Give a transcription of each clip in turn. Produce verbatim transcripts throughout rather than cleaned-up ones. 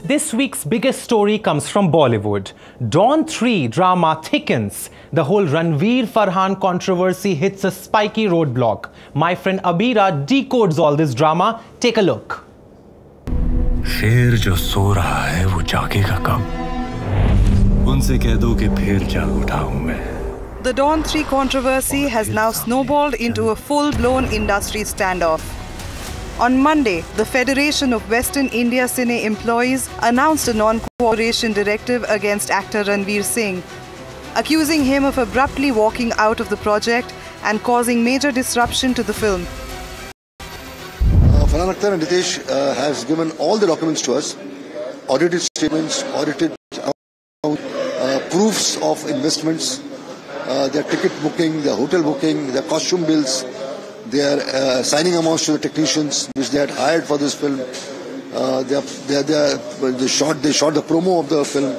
This week's biggest story comes from Bollywood. Dawn three drama thickens. The whole Ranveer Farhan controversy hits a spiky roadblock. My friend Abira decodes all this drama. Take a look. शेर जो सो रहा है वो जागेगा कब? उनसे कह दो कि फिर जाग उठा हूं मैं. The Dawn three controversy has now snowballed into a full-blown industry standoff. On Monday, the Federation of Western India Cine Employees announced a non-cooperation directive against actor Ranveer Singh, accusing him of abruptly walking out of the project and causing major disruption to the film. Uh, Farhan Akhtar and Ritesh uh, has given all the documents to us, audited statements, audited uh, proofs of investments, uh, their ticket booking, their hotel booking, their costume bills, their uh, signing amounts to the technicians which they had hired for this film. Uh, they, are, they, are, they, are, they shot they shot the promo of the film,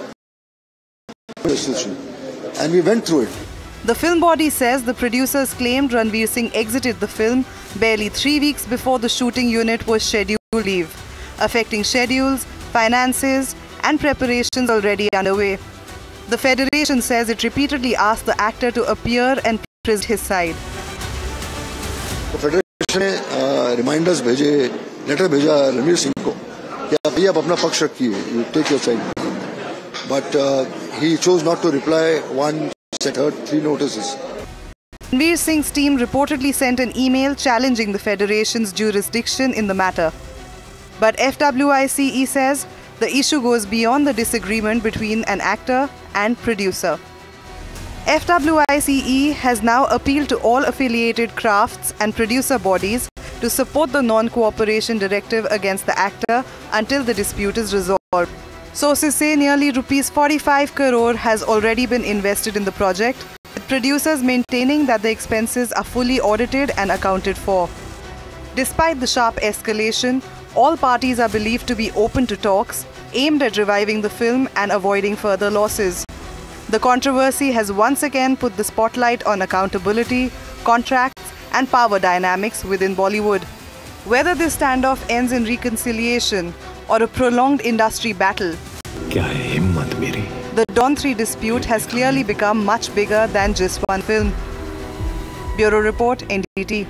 and we went through it. The film body says the producers claimed Ranveer Singh exited the film barely three weeks before the shooting unit was scheduled to leave, affecting schedules, finances, and preparations already underway. The Federation says it repeatedly asked the actor to appear and present his side. The Federation ने reminders भेजे, letter भेजा रणवीर सिंह को कि आप ये आप अपना पक्ष रखिए, you take your side. But uh, he chose not to reply. One set her three notices. Ranveer Singh's team reportedly sent an email challenging the Federation's jurisdiction in the matter. But F W I C E says the issue goes beyond the disagreement between an actor and producer. F W I C E has now appealed to all affiliated crafts and producer bodies to support the non-cooperation directive against the actor until the dispute is resolved. Sources say nearly rupees forty-five crore has already been invested in the project, with producers maintaining that the expenses are fully audited and accounted for. Despite the sharp escalation, all parties are believed to be open to talks aimed at reviving the film and avoiding further losses. The controversy has once again put the spotlight on accountability, contracts, and power dynamics within Bollywood. Whether this standoff ends in reconciliation or a prolonged industry battle, क्या है हिम्मत मेरी? The Dawn three dispute has clearly become much bigger than just one film. Bureau Report, N D T V.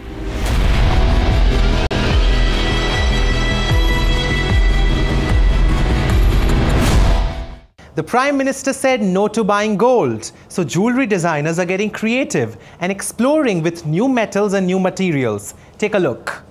The Prime Minister said no to buying gold, so jewellery designers are getting creative and exploring with new metals and new materials. Take a look.